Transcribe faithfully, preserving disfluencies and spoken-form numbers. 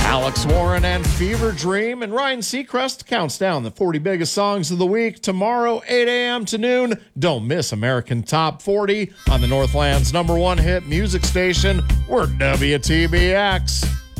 Alex Warren and Fever Dream, and Ryan Seacrest counts down the forty biggest songs of the week. Tomorrow, eight a.m. to noon. Don't miss American Top forty on the Northland's number one hit music station. We're W T B X.